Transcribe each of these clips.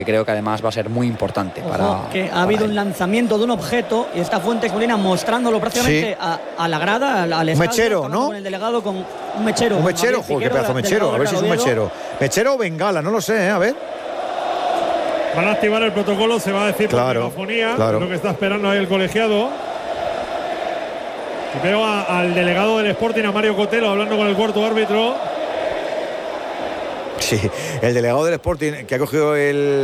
creo que además va a ser muy importante. Que ha habido un lanzamiento de un objeto y está Fuentes Molina mostrándolo prácticamente a la grada, al estadio. Un mechero, ¿no? Con el delegado, con un mechero. Un mechero, joder, qué pedazo de mechero. A ver si es un mechero. Mechero o bengala, no lo sé, a ver. Van a activar el protocolo, se va a decir por megafonía, lo que está esperando ahí el colegiado. Y veo al delegado del Sporting, a Mario Cotelo, hablando con el cuarto árbitro. Sí, el delegado del Sporting, que ha cogido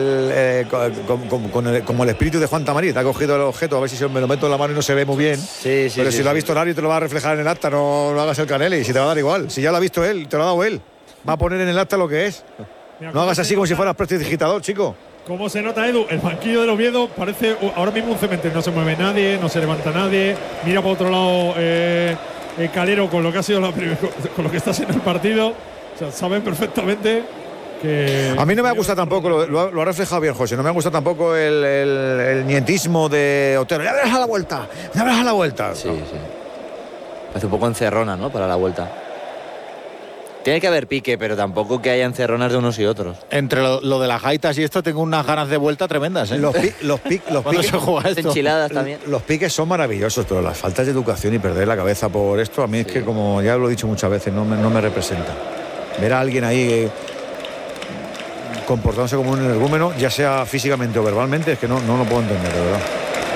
como el espíritu de Juan Tamarit, ha cogido el objeto, a ver si me lo meto en la mano y no se ve muy bien. Sí, pero si lo ha visto nadie te lo va a reflejar en el acta, no hagas el caneli, si te va a dar igual. Si ya lo ha visto él, te lo ha dado él. Va a poner en el acta lo que es. Mira, no hagas así como si fueras prestidigitador, chico. ¿Cómo se nota, Edu? El banquillo del Oviedo parece ahora mismo un cementerio. No se mueve nadie, no se levanta nadie. Mira por otro lado Calero con lo que ha sido con lo que está siendo el partido. O sea, saben perfectamente que... A mí no me ha gustado tampoco, lo ha reflejado bien José, no me ha gustado tampoco el nietismo de Otero. ¡Ya verás a la vuelta! ¡Ya verás a la vuelta! Sí, sí. Parece un poco encerrona, ¿no? Para la vuelta. Tiene que haber pique, pero tampoco que haya encerronas de unos y otros. Entre lo de las gaitas y esto, tengo unas ganas de vuelta tremendas, ¿eh? Los piques se juega esto. Enchiladas también. Los piques son maravillosos, pero las faltas de educación y perder la cabeza por esto, a mí es que, como ya lo he dicho muchas veces, no me representa. Ver a alguien ahí comportándose como un energúmeno, ya sea físicamente o verbalmente, es que no lo puedo entender, de verdad.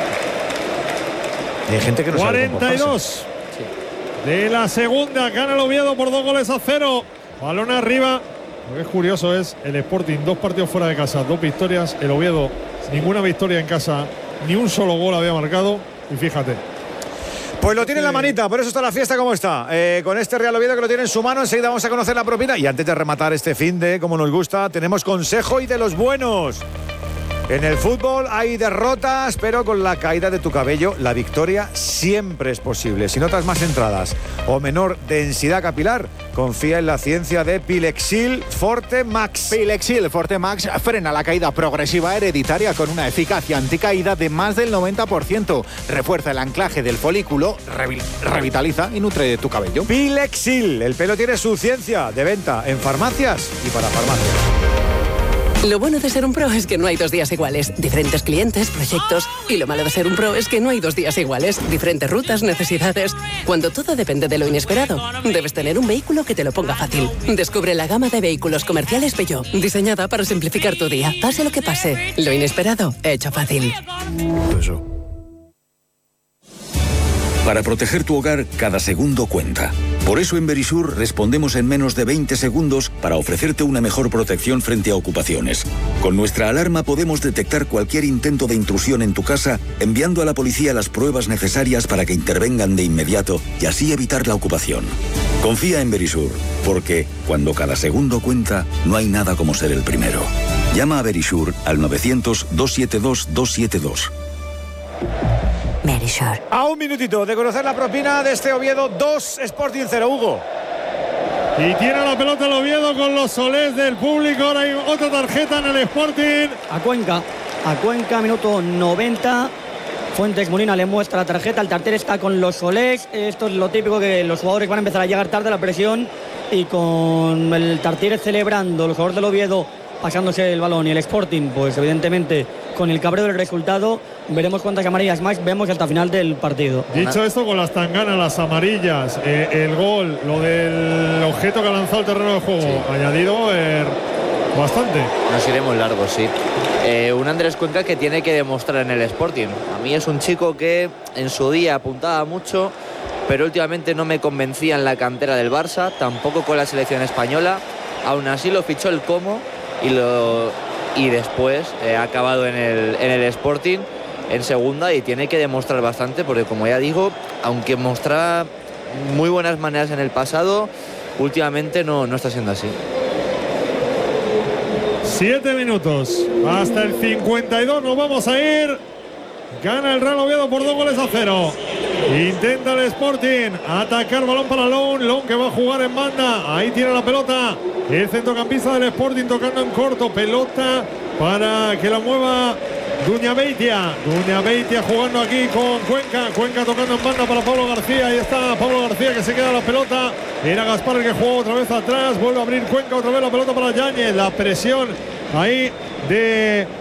Y hay gente que no 42 de la segunda, gana el Oviedo por 2-0. Balón arriba. Lo que es curioso es el Sporting, 2 partidos fuera de casa, 2 victorias. El Oviedo, ninguna victoria en casa, ni un solo gol había marcado. Y fíjate. Pues lo tiene en la manita, por eso está la fiesta como está. Con este Real Oviedo que lo tiene en su mano, enseguida vamos a conocer la propina. Y antes de rematar este fin de, como nos gusta, tenemos consejo y de los buenos. En el fútbol hay derrotas, pero con la caída de tu cabello, la victoria siempre es posible. Si notas más entradas o menor densidad capilar, confía en la ciencia de Pilexil Forte Max. Pilexil Forte Max frena la caída progresiva hereditaria con una eficacia anticaída de más del 90%. Refuerza el anclaje del folículo, revitaliza y nutre tu cabello. Pilexil, el pelo tiene su ciencia, de venta en farmacias y para farmacias. Lo bueno de ser un pro es que no hay 2 días iguales. Diferentes clientes, proyectos. Y lo malo de ser un pro es que no hay 2 días iguales. Diferentes rutas, necesidades. Cuando todo depende de lo inesperado, debes tener un vehículo que te lo ponga fácil. Descubre la gama de vehículos comerciales Peugeot, diseñada para simplificar tu día. Pase lo que pase, lo inesperado, hecho fácil. Eso. Para proteger tu hogar, cada segundo cuenta. Por eso en Verisur respondemos en menos de 20 segundos para ofrecerte una mejor protección frente a ocupaciones. Con nuestra alarma podemos detectar cualquier intento de intrusión en tu casa, enviando a la policía las pruebas necesarias para que intervengan de inmediato y así evitar la ocupación. Confía en Verisur, porque cuando cada segundo cuenta, no hay nada como ser el primero. Llama a Verisur al 900-272-272. Verisur. A un minutito de conocer la propina de este Oviedo 2, Sporting 0, Hugo. Y tiene la pelota el Oviedo con los solés del público. Ahora hay otra tarjeta en el Sporting. A Cuenca, minuto 90. Fuentes Molina le muestra la tarjeta. El Tartiere está con los solés. Esto es lo típico, que los jugadores van a empezar a llegar tarde a la presión. Y con el Tartiere celebrando, los jugadores del Oviedo pasándose el balón, y el Sporting, pues evidentemente con el cabreo del resultado, veremos cuántas amarillas más vemos hasta el final del partido. Dicho esto, con las tanganas, las amarillas, el gol, lo del objeto que ha lanzado el terreno de juego, añadido bastante. Nos iremos largos, sí. Un Andrés Cuenca que tiene que demostrar en el Sporting. A mí es un chico que en su día apuntaba mucho, pero últimamente no me convencía en la cantera del Barça, tampoco con la selección española. Aún así lo fichó el Como y después ha acabado en el Sporting en segunda, y tiene que demostrar bastante, porque como ya digo, aunque mostraba muy buenas maneras en el pasado, últimamente no está siendo así. 7 minutos hasta el 52, nos vamos a ir. Gana el Real Oviedo por 2-0. Intenta el Sporting atacar, balón para Lone que va a jugar en banda. Ahí tiene la pelota el centrocampista del Sporting, tocando en corto. Pelota para que la mueva Duñabeitia jugando aquí con Cuenca tocando en banda para Pablo García. Ahí está Pablo García, que se queda la pelota. Era Gaspar el que jugó otra vez atrás. Vuelve a abrir Cuenca, otra vez la pelota para Yáñez. La presión ahí de